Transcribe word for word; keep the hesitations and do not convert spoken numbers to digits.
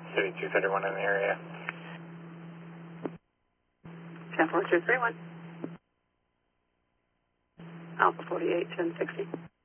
City two thirty-one in the area. ten four two three one. Alpha forty-eight, ten sixty.